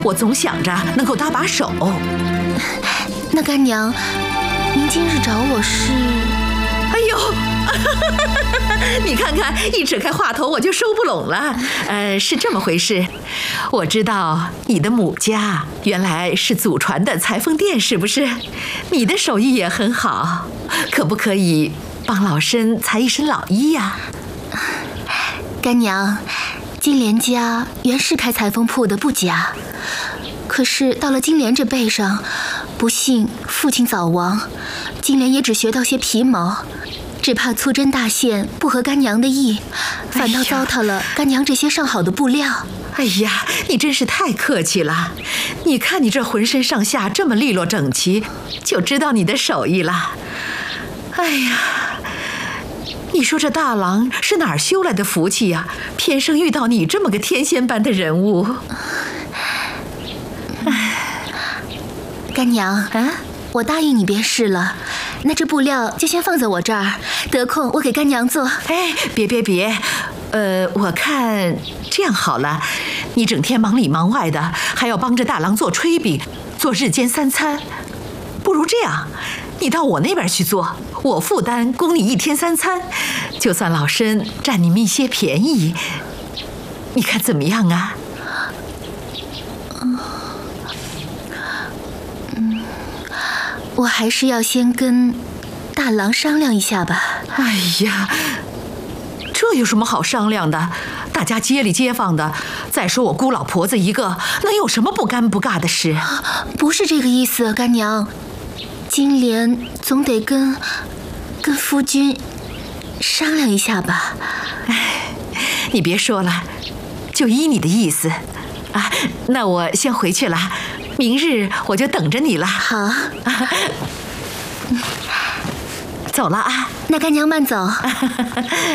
我总想着能够搭把手。 那干娘，您今日找我是？ 哎呦，你看看，一扯开话头我就收不拢了。是这么回事，我知道你的母家原来是祖传的裁缝店，是不是？你的手艺也很好，可不可以帮老身裁一身老衣呀？ 干娘，金莲家原是开裁缝铺的不假，可是到了金莲这辈上，不幸父亲早亡，金莲也只学到些皮毛，只怕粗针大线不合干娘的意，反倒糟蹋了干娘这些上好的布料。 哎呀，你真是太客气了！你看你这浑身上下这么利落整齐，就知道你的手艺了。哎呀，你说这大郎是哪儿修来的福气呀？偏生遇到你这么个天仙般的人物。 干娘，我答应你便是了。那这布料就先放在我这儿，得空我给干娘做。 哎，别，我看这样好了，你整天忙里忙外的，还要帮着大郎做炊饼，做日间三餐，不如这样，你到我那边去做，我负担供你一天三餐，就算老身占你们一些便宜，你看怎么样啊？ 我还是要先跟大郎商量一下吧。 哎呀，这有什么好商量的？大家街里街坊的，再说我孤老婆子一个，能有什么不尴不尬的事？ 不是这个意思，干娘，金莲总得跟夫君商量一下吧。 哎，你别说了，就依你的意思啊。那我先回去了，明日我就等着你了。 好， 走了啊。 那干娘慢走。